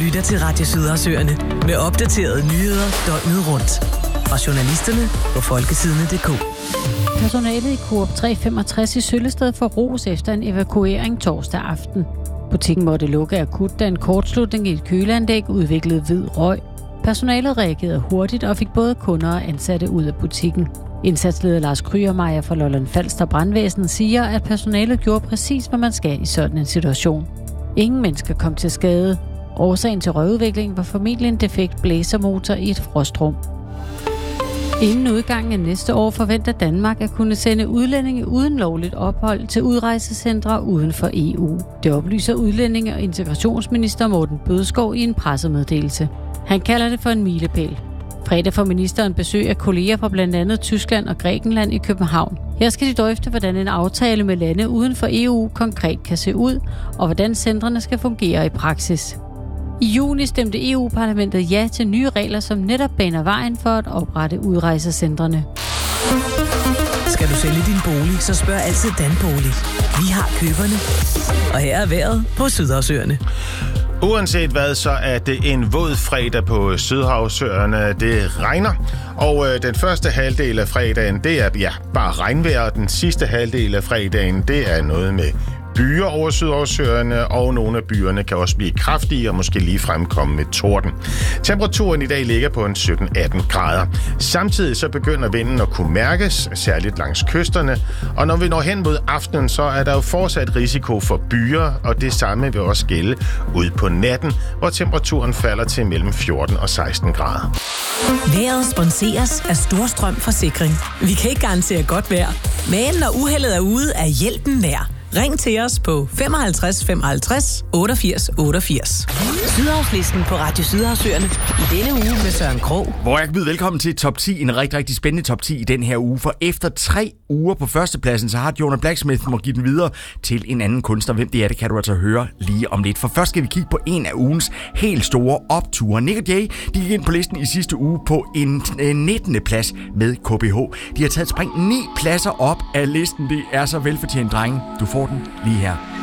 lytter til Radio Sydersøerne med opdaterede nyheder døgnet rundt. Fra journalisterne på folkesidene.dk. Personalet i Coop 365 i Søllested får ros efter en evakuering torsdag aften. Butikken måtte lukke akut, da en kortslutning i et køleanlæg udviklede hvid røg. Personalet reagerede hurtigt og fik både kunder og ansatte ud af butikken. Indsatsleder Lars Krygermeier fra Lolland Falster Brandvæsen siger, at personalet gjorde præcis, hvad man skal i sådan en situation. Ingen mennesker kom til skade. Årsagen til røgudviklingen var formentlig en defekt blæsermotor i et frostrum. Inden udgangen af næste år forventer Danmark at kunne sende udlændinge uden lovligt ophold til udrejsecentre uden for EU. Det oplyser udlændinge- og integrationsminister Morten Bødskov i en pressemeddelelse. Han kalder det for en milepæl. Fredag får ministeren besøg af kolleger fra blandt andet Tyskland og Grækenland i København. Her skal de drøfte, hvordan en aftale med lande uden for EU konkret kan se ud, og hvordan centrene skal fungere i praksis. I juni stemte EU-parlamentet ja til nye regler, som netop baner vejen for at oprette udrejsecentrene. Skal du sælge din bolig, så spørg altid Danbolig. Vi har køberne. Og her er vejret på Sydersøerne. Uanset hvad, så er det en våd fredag på Sydhavsøerne. Det regner, og den første halvdel af fredagen, det er bare regnvejr, og den sidste halvdel af fredagen, det er noget med byer over Sydhavsøerne, og nogle af byerne kan også blive kraftige og måske lige fremkomme med torden. Temperaturen i dag ligger på en 17-18 grader. Samtidig så begynder vinden at kunne mærkes, særligt langs kysterne, og når vi når hen mod aftenen, så er der jo fortsat risiko for byer, og det samme vil også gælde ud på natten, hvor temperaturen falder til mellem 14 og 16 grader. Vejret sponseres af Storstrøm Forsikring. Vi kan ikke garantere godt vejr, men når uheldet er ude, er hjælpen nær. Ring til os på 55 55 88 88. Sydhavslisten på Radio Sydersøerne i denne uge med Søren Krog. Hvor jeg kan byde velkommen til top 10, en rigtig, rigtig spændende top 10 i den her uge. For efter 3 uger på førstepladsen, så har Jonah Blacksmith må give den videre til en anden kunstner. Hvem det er, det kan du altså høre lige om lidt. For først skal vi kigge på en af ugens helt store opture. Nick og Jay, de gik ind på listen i sidste uge på en 19. plads med KBH. De har taget spring 9 pladser op af listen. Det er så velfortjent, drenge. Du får den lige her.